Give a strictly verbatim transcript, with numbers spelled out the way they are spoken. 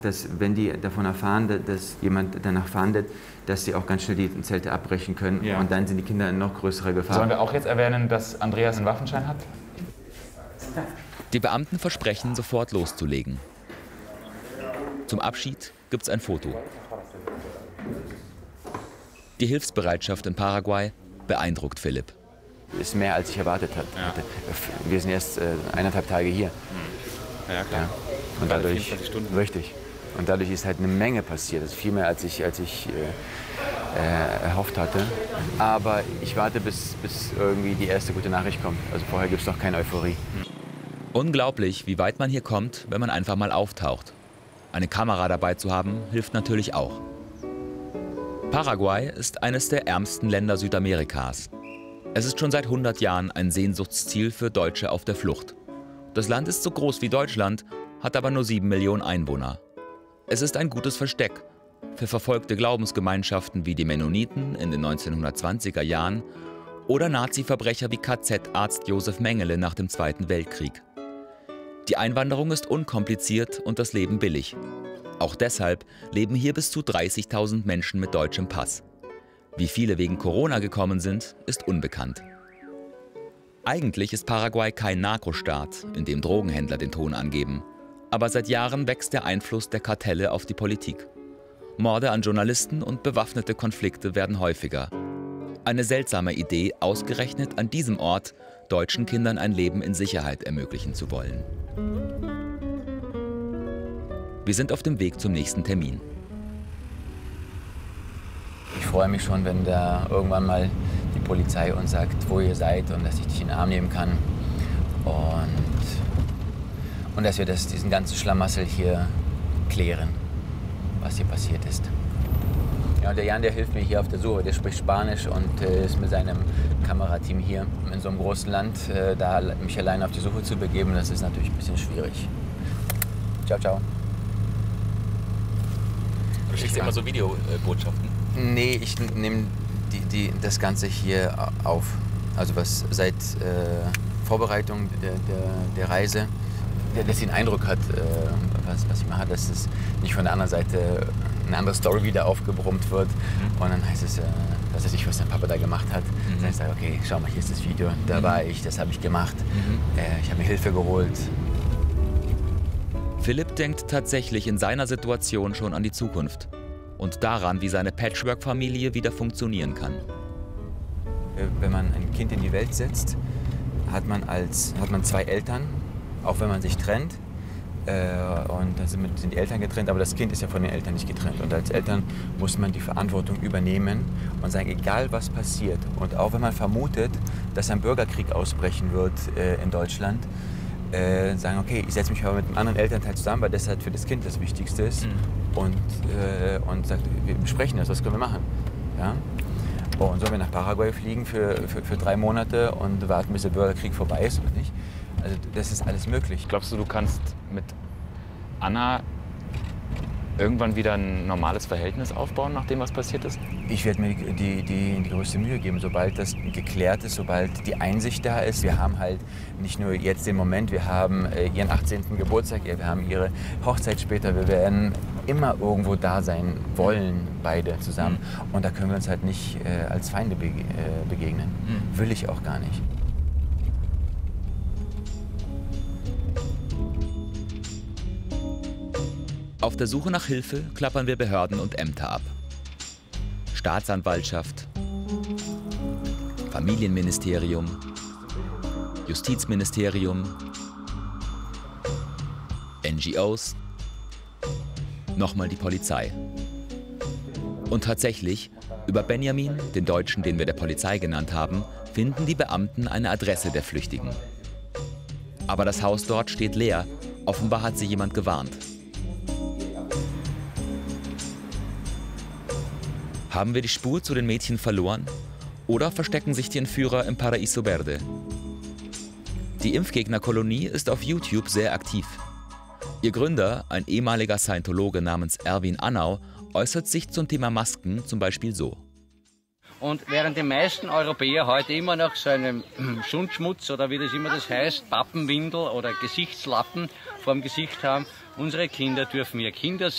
Dass, wenn die davon erfahren, dass jemand danach fahndet, dass sie auch ganz schnell die Zelte abbrechen können. Ja. Und dann sind die Kinder in noch größerer Gefahr. Sollen wir auch jetzt erwähnen, dass Andreas einen Waffenschein hat? Die Beamten versprechen, sofort loszulegen. Zum Abschied gibt's ein Foto. Die Hilfsbereitschaft in Paraguay beeindruckt Philipp. Ist mehr, als ich erwartet hatte. Ja. Wir sind erst äh, eineinhalb Tage hier. Ja, klar. Ja. Und dadurch, richtig. Und dadurch ist halt eine Menge passiert. Das ist viel mehr, als ich, als ich äh, äh, erhofft hatte. Aber ich warte, bis, bis irgendwie die erste gute Nachricht kommt. Also vorher gibt es noch keine Euphorie. Unglaublich, wie weit man hier kommt, wenn man einfach mal auftaucht. Eine Kamera dabei zu haben, hilft natürlich auch. Paraguay ist eines der ärmsten Länder Südamerikas. Es ist schon seit hundert Jahren ein Sehnsuchtsziel für Deutsche auf der Flucht. Das Land ist so groß wie Deutschland, hat aber nur sieben Millionen Einwohner. Es ist ein gutes Versteck für verfolgte Glaubensgemeinschaften wie die Mennoniten in den neunzehnhundertzwanziger Jahren oder Nazi-Verbrecher wie K Z-Arzt Josef Mengele nach dem Zweiten Weltkrieg. Die Einwanderung ist unkompliziert und das Leben billig. Auch deshalb leben hier bis zu dreißigtausend Menschen mit deutschem Pass. Wie viele wegen Corona gekommen sind, ist unbekannt. Eigentlich ist Paraguay kein Narkostaat, in dem Drogenhändler den Ton angeben. Aber seit Jahren wächst der Einfluss der Kartelle auf die Politik. Morde an Journalisten und bewaffnete Konflikte werden häufiger. Eine seltsame Idee, ausgerechnet an diesem Ort deutschen Kindern ein Leben in Sicherheit ermöglichen zu wollen. Wir sind auf dem Weg zum nächsten Termin. Ich freue mich schon, wenn da irgendwann mal die Polizei uns sagt, wo ihr seid und dass ich dich in den Arm nehmen kann. Und, und dass wir das, diesen ganzen Schlamassel hier klären, was hier passiert ist. Ja, und der Jan, der hilft mir hier auf der Suche. Der spricht Spanisch und äh, ist mit seinem Kamerateam hier in so einem großen Land. Äh, da mich alleine auf die Suche zu begeben, das ist natürlich ein bisschen schwierig. Ciao, ciao. Du schickst immer so Videobotschaften? Nee, ich nehme die, die, das Ganze hier auf. Also was seit äh, Vorbereitung der, der, der Reise, dass sie einen Eindruck hat, äh, was, was ich mache, dass es nicht von der anderen Seite eine andere Story wieder aufgebrummt wird. Mhm. Und dann heißt es, äh, dass er sich, was sein Papa da gemacht hat. Mhm. Dann heißt er, okay, schau mal, hier ist das Video, da mhm. war ich, das habe ich gemacht. Mhm. Äh, ich habe mir Hilfe geholt. Philipp denkt tatsächlich in seiner Situation schon an die Zukunft und daran, wie seine Patchwork-Familie wieder funktionieren kann. Wenn man ein Kind in die Welt setzt, hat man, als, hat man zwei Eltern, auch wenn man sich trennt. Äh, und dann sind, sind die Eltern getrennt, aber das Kind ist ja von den Eltern nicht getrennt. Und als Eltern muss man die Verantwortung übernehmen und sagen, egal was passiert. Und auch wenn man vermutet, dass ein Bürgerkrieg ausbrechen wird äh, in Deutschland, Äh, sagen, okay, ich setze mich aber mit einem anderen Elternteil zusammen, weil das halt für das Kind das Wichtigste ist. Mhm. Und, äh, und sagt, wir besprechen das, was können wir machen. Ja? Oh, und sollen wir nach Paraguay fliegen für, für, für drei Monate und warten, bis der Bürgerkrieg vorbei ist oder nicht? Also das ist alles möglich. Glaubst du, du kannst mit Anna irgendwann wieder ein normales Verhältnis aufbauen, nachdem was passiert ist? Ich werde mir die, die, die größte Mühe geben, sobald das geklärt ist, sobald die Einsicht da ist. Wir haben halt nicht nur jetzt den Moment, wir haben äh, ihren achtzehnten Geburtstag, wir haben ihre Hochzeit später, wir werden immer irgendwo da sein wollen, beide zusammen. Mhm. Und da können wir uns halt nicht äh, als Feinde bege äh, begegnen. Mhm. Will ich auch gar nicht. Auf der Suche nach Hilfe klappern wir Behörden und Ämter ab. Staatsanwaltschaft, Familienministerium, Justizministerium, N G Os, nochmal die Polizei. Und tatsächlich, über Benjamin, den Deutschen, den wir der Polizei genannt haben, finden die Beamten eine Adresse der Flüchtigen. Aber das Haus dort steht leer. Offenbar hat sie jemand gewarnt. Haben wir die Spur zu den Mädchen verloren? Oder verstecken sich die Entführer im Paraíso Verde? Die Impfgegnerkolonie ist auf YouTube sehr aktiv. Ihr Gründer, ein ehemaliger Scientologe namens Erwin Annau, äußert sich zum Thema Masken zum Beispiel so. Und während die meisten Europäer heute immer noch so einen Schundschmutz oder wie das immer das heißt, Pappenwindel oder Gesichtslappen vor dem Gesicht haben, unsere Kinder dürfen ihr Kinder